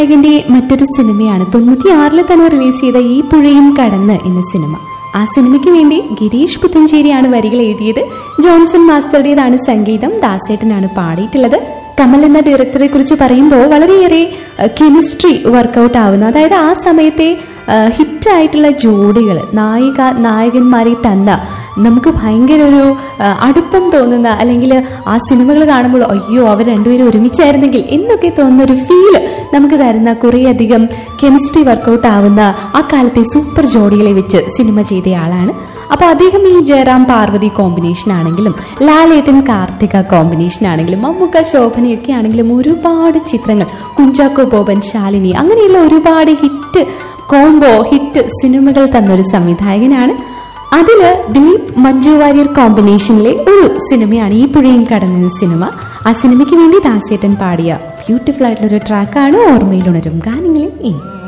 നായകന്റെ മറ്റൊരു സിനിമയാണ് 96 തന്നെ റിലീസ് ചെയ്ത ഈ പുഴയും കടന്ന് എന്ന സിനിമ. ആ സിനിമയ്ക്ക് വേണ്ടി ഗിരീഷ് പുത്തഞ്ചേരിയാണ് വരികൾ എഴുതിയത്. ജോൺസൺ മാസ്റ്ററുടേതാണ് സംഗീതം. ദാസേട്ടനാണ് പാടിയിട്ടുള്ളത്. കമൽ എന്ന ഡയറക്ടറെ കുറിച്ച് പറയുമ്പോൾ വളരെയേറെ കെമിസ്ട്രി വർക്കൗട്ട് ആവുന്ന, അതായത് ആ സമയത്തെ ഹിറ്റായിട്ടുള്ള ജോഡികൾ, നായകന്മാരെ തന്ന നമുക്ക് ഭയങ്കര ഒരു അടുപ്പം തോന്നുന്ന, അല്ലെങ്കിൽ ആ സിനിമകൾ കാണുമ്പോൾ അയ്യോ അവർ രണ്ടുപേരും ഒരുമിച്ചായിരുന്നെങ്കിൽ എന്നൊക്കെ തോന്നുന്ന ഒരു ഫീല് നമുക്ക് തരുന്ന കുറേയധികം കെമിസ്ട്രി വർക്കൗട്ട് ആവുന്ന ആ കാലത്തെ സൂപ്പർ ജോഡികളെ വെച്ച് സിനിമ ചെയ്തയാളാണ്. അപ്പോൾ അദ്ദേഹം ഈ ജയറാം പാർവതി കോമ്പിനേഷൻ ആണെങ്കിലും ലാലേട്ടൻ കാർത്തിക കോമ്പിനേഷൻ ആണെങ്കിലും മമ്മൂക്ക ശോഭനയൊക്കെ ആണെങ്കിലും ഒരുപാട് ചിത്രങ്ങൾ, കുഞ്ചാക്കോ ബോബൻ, ശാലിനി, അങ്ങനെയുള്ള ഒരുപാട് ഹിറ്റ് സിനിമകൾ തന്നൊരു സംവിധായകനാണ്. അതില് ദിലീപ് മഞ്ജു വാര്യർ കോമ്പിനേഷനിലെ ഒരു സിനിമയാണ് ഈ പുഴയും കടന്ന സിനിമ. ആ സിനിമയ്ക്ക് വേണ്ടി ദാസേട്ടൻ പാടിയ ബ്യൂട്ടിഫുൾ ആയിട്ടുള്ള ഒരു ട്രാക്കാണ് ഓർമ്മയിലുണരും ഗാനങ്ങളിൽ ഇനി.